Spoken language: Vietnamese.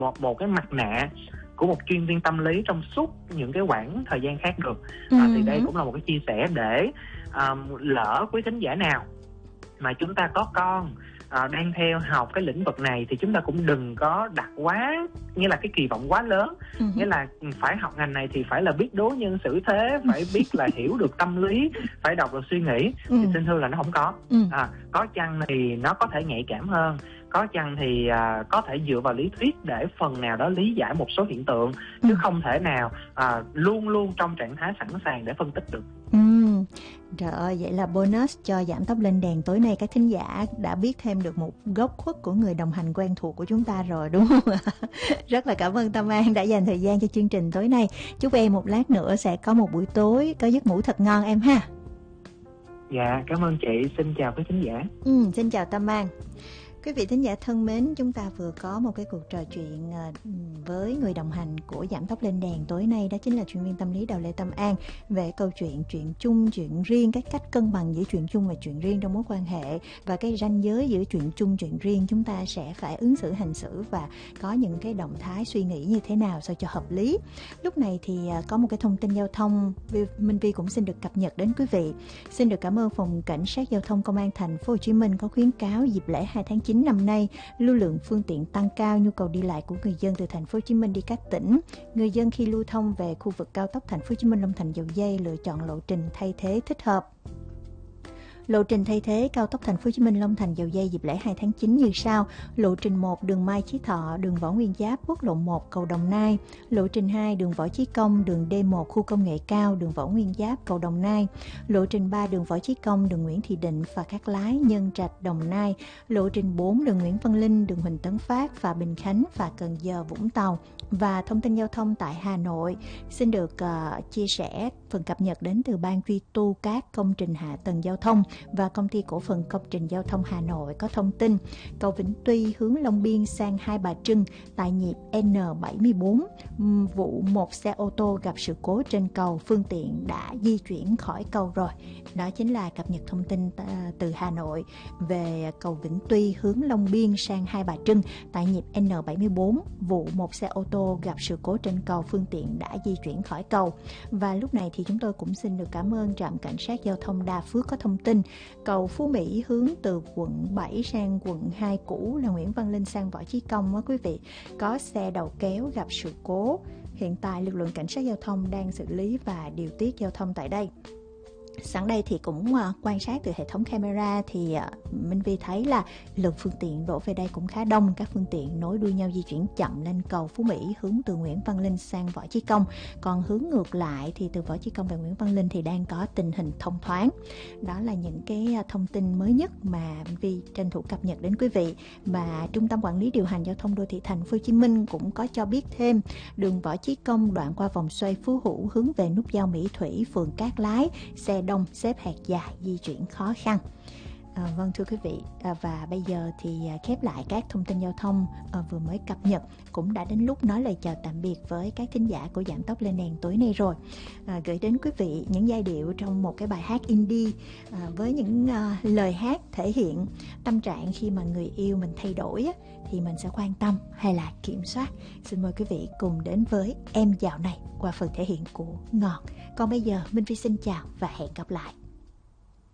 một cái mặt nạ của một chuyên viên tâm lý trong suốt những cái quãng thời gian khác được. Thì đây cũng là một cái chia sẻ để lỡ quý thính giả nào mà chúng ta có con đang theo học cái lĩnh vực này thì chúng ta cũng đừng có đặt quá, nghĩa là cái kỳ vọng quá lớn. Nghĩa là phải học ngành này thì phải là biết đối nhân xử thế, phải biết là hiểu được tâm lý, phải đọc được suy nghĩ. Thì xin thưa là nó không có. Có chăng thì nó có thể nhạy cảm hơn, có chăng thì có thể dựa vào lý thuyết để phần nào đó lý giải một số hiện tượng, chứ không thể nào luôn luôn trong trạng thái sẵn sàng để phân tích được. Trời ơi, vậy là bonus cho Giảm Tốc Lên Đèn tối nay, các thính giả đã biết thêm được một góc khuất của người đồng hành quen thuộc của chúng ta rồi, đúng không ạ? Rất là cảm ơn Tâm An đã dành thời gian cho chương trình tối nay. Chúc em một lát nữa sẽ có một buổi tối có giấc ngủ thật ngon em ha. Dạ, cảm ơn chị. Xin chào quý thính giả. Xin chào Tâm An. Quý vị thính giả thân mến, chúng ta vừa có một cái cuộc trò chuyện với người đồng hành của Giảm Tốc Lên Đèn tối nay, đó chính là chuyên viên tâm lý Đào Lê Tâm An, về câu chuyện chuyện chung, chuyện riêng, cái cách cân bằng giữa chuyện chung và chuyện riêng trong mối quan hệ, và cái ranh giới giữa chuyện chung, chuyện riêng chúng ta sẽ phải ứng xử, hành xử và có những cái động thái suy nghĩ như thế nào sao cho hợp lý. Lúc này thì có một cái thông tin giao thông Minh Vi cũng xin được cập nhật đến quý vị. Xin được cảm ơn Phòng Cảnh sát Giao thông Công an Thành phố Hồ Chí Minh có khuyến cáo dịp lễ 2 tháng 9 năm nay, lưu lượng phương tiện tăng cao, nhu cầu đi lại của người dân từ Thành phố Hồ Chí Minh đi các tỉnh. Người dân khi lưu thông về khu vực cao tốc Thành phố Hồ Chí Minh Long Thành Dầu Giây lựa chọn lộ trình thay thế thích hợp. Lộ trình thay thế cao tốc Thành phố Hồ Chí Minh Long Thành Dầu Giây dịp lễ 2 tháng 9 như sau: lộ trình 1 đường Mai Chí Thọ, đường Võ Nguyên Giáp, quốc lộ 1 cầu Đồng Nai; lộ trình 2 đường Võ Chí Công, đường D1 khu công nghệ cao, đường Võ Nguyên Giáp, cầu Đồng Nai; lộ trình 3 đường Võ Chí Công, đường Nguyễn Thị Định, Phà Cát Lái, Nhân Trạch, Đồng Nai; lộ trình 4 đường Nguyễn Văn Linh, đường Huỳnh Tấn Phát, Phà Bình Khánh, Phà Cần Giờ, Vũng Tàu. Và thông tin giao thông tại Hà Nội xin được chia sẻ phần cập nhật đến từ Ban duy tu các công trình hạ tầng giao thông và Công ty Cổ phần Công trình Giao thông Hà Nội có thông tin cầu Vĩnh Tuy hướng Long Biên sang Hai Bà Trưng tại nhịp N74, vụ một xe ô tô gặp sự cố trên cầu, phương tiện đã di chuyển khỏi cầu rồi. Đó chính là cập nhật thông tin từ Hà Nội về cầu Vĩnh Tuy hướng Long Biên sang Hai Bà Trưng tại nhịp N74, vụ một xe ô tô gặp sự cố trên cầu, phương tiện đã di chuyển khỏi cầu. Và lúc này thì chúng tôi cũng xin được cảm ơn trạm cảnh sát giao thông Đa Phước có thông tin cầu Phú Mỹ hướng từ quận 7 sang quận 2 cũ là Nguyễn Văn Linh sang Võ Chí Công á quý vị, có xe đầu kéo gặp sự cố. Hiện tại lực lượng cảnh sát giao thông đang xử lý và điều tiết giao thông tại đây. Sẵn đây thì cũng quan sát từ hệ thống camera thì Minh Vi thấy là lượng phương tiện đổ về đây cũng khá đông. Các phương tiện nối đuôi nhau di chuyển chậm lên cầu Phú Mỹ hướng từ Nguyễn Văn Linh sang Võ Chí Công. Còn hướng ngược lại thì từ Võ Chí Công về Nguyễn Văn Linh thì đang có tình hình thông thoáng. Đó là những cái thông tin mới nhất mà Minh Vi tranh thủ cập nhật đến quý vị. Và Trung tâm Quản lý Điều hành Giao thông Đô thị Thành phố Hồ Chí Minh cũng có cho biết thêm đường Võ Chí Công đoạn qua vòng xoay Phú Hữu hướng về nút giao Mỹ Thủy, phường Cát Lái, xe đông xếp hạt dài, di chuyển khó khăn. Vâng thưa quý vị, và bây giờ thì khép lại các thông tin giao thông vừa mới cập nhật, cũng đã đến lúc nói lời chào tạm biệt với các thính giả của Giảm Tốc Lên Đèn tối nay rồi. Gửi đến quý vị những giai điệu trong một cái bài hát indie với những lời hát thể hiện tâm trạng khi mà người yêu mình thay đổi thì mình sẽ quan tâm hay là kiểm soát. Xin mời quý vị cùng đến với Em Dạo Này qua phần thể hiện của Ngọt. Còn bây giờ Minh Vi xin chào và hẹn gặp lại.